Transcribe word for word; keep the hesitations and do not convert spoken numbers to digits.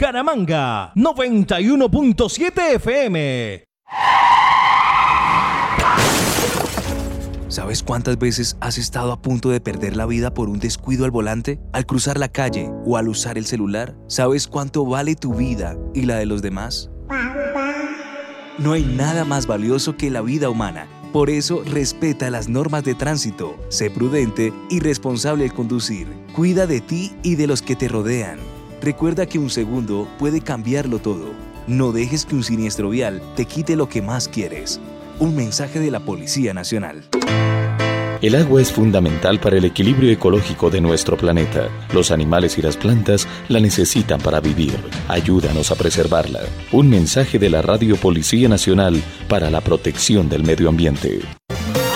Bucaramanga, noventa y uno punto siete F M. ¿Sabes cuántas veces has estado a punto de perder la vida por un descuido al volante, al cruzar la calle o al usar el celular? ¿Sabes cuánto vale tu vida y la de los demás? No hay nada más valioso que la vida humana. Por eso, respeta las normas de tránsito, sé prudente y responsable al conducir. Cuida de ti y de los que te rodean. Recuerda que un segundo puede cambiarlo todo. No dejes que un siniestro vial te quite lo que más quieres. Un mensaje de la Policía Nacional. El agua es fundamental para el equilibrio ecológico de nuestro planeta. Los animales y las plantas la necesitan para vivir. Ayúdanos a preservarla. Un mensaje de la Radio Policía Nacional para la protección del medio ambiente.